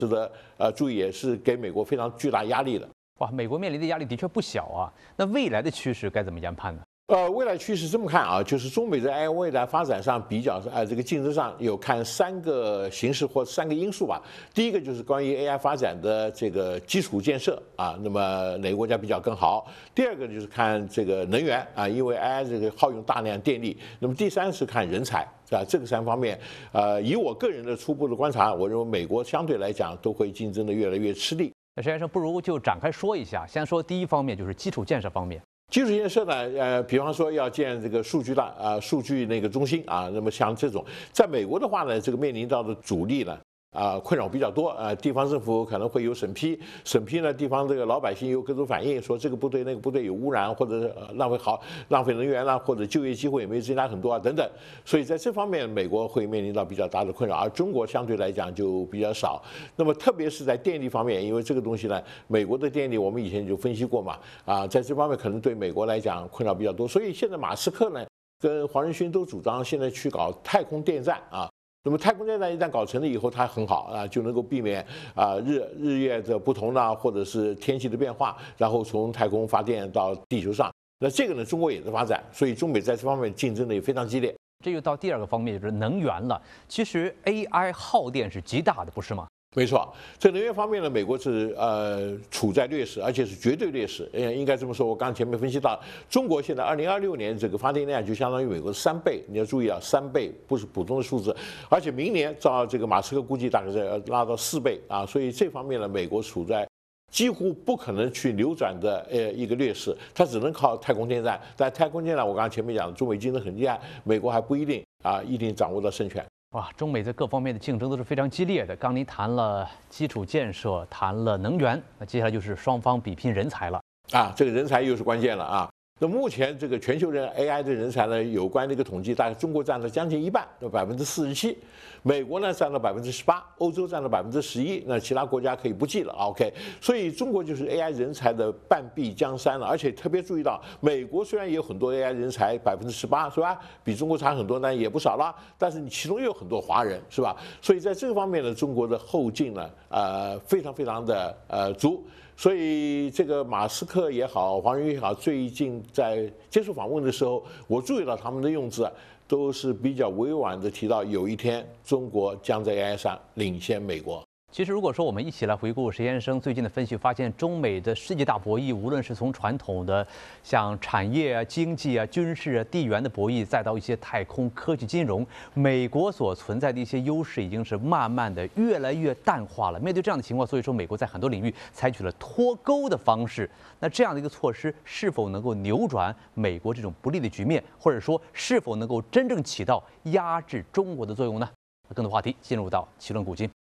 值得注意，也是给美国非常巨大压力的。 哇，美国面临的压力的确不小啊。那未来的趋势该怎么研判呢？ 未来趋势这么看啊，就是中美在 AI 未来发展上比较这个竞争上有看3个形势或3个因素吧。第一个就是关于 AI 发展的这个基础建设啊，那么哪个国家比较更好？第二个就是看这个能源啊，因为 AI 这个耗用大量电力。那么第三是看人才。这个3方面，以我个人的初步的观察，我认为美国相对来讲都会竞争的越来越吃力。 那石先生，不如就展开说一下，先说第一方面，就是基础建设方面。 基础建设呢，比方说要建这个数据那个中心啊，那么像这种，在美国的话呢，这个面临到的阻力呢，困扰比较多地方政府可能会有审批呢，地方这个老百姓有各种反映，说这个部队那个部队有污染或者浪费能源啦，或者就业机会也没增加很多等等，所以在这方面美国会面临到比较大的困扰，而中国相对来讲就比较少。那么特别是在电力方面，因为这个东西呢，美国的电力我们以前就分析过嘛，在这方面可能对美国来讲困扰比较多，所以现在马斯克呢跟黄仁勋都主张现在去搞太空电站啊。那么太空电站一旦搞成了以后，它很好就能够避免日月的不同啦，或者是天气的变化，然后从太空发电到地球上。那这个呢，中国也在发展，所以中美在这方面竞争的也非常激烈。 这就到第2个方面，就是能源了。其实 AI 耗电是极大的，不是吗？ 没错，在能源方面呢，美国是处在劣势，而且是绝对劣势。应该这么说，我刚前面分析到，中国现在2026年这个发电量就相当于美国的3倍，你要注意啊，3倍不是普通的数字，而且明年照这个马斯克估计大概是要拉到4倍所以这方面呢，美国处在几乎不可能去扭转的一个劣势，它只能靠太空电站。但太空电站我刚才前面讲，中美竞争很厉害，美国还不一定一定掌握到胜权。 哇，中美在各方面的竞争都是非常激烈的。刚您谈了基础建设，谈了能源，那接下来就是双方比拼人才了。 这个人才又是关键了那目前这个全球AI 的人才呢，有关的一个统计，大概中国占了将近1半，47%，美国呢占了18%，欧洲占了11%，那其他国家可以不计了。OK， 所以中国就是 AI 人才的半壁江山了。而且特别注意到，美国虽然也有很多 AI 人才18%，是吧？比中国差很多，但也不少了。但是你其中又有很多华人，是吧？所以在这个方面呢，中国的后劲呢，非常非常的足。所以这个马斯克也好，黄仁勋也好，最近在接受访问的时候，我注意到他们的用字都是比较委婉的提到，有一天中国将在 AI 上领先美国。 其实，如果说我们一起来回顾石先生最近的分析，发现中美的世界大博弈，无论是从传统的像产业经济军事地缘的博弈，再到一些太空科技、金融，美国所存在的一些优势已经是慢慢的越来越淡化了。面对这样的情况，所以说美国在很多领域采取了脱钩的方式。那这样的一个措施是否能够扭转美国这种不利的局面，或者说是否能够真正起到压制中国的作用呢？更多话题进入到奇论古今。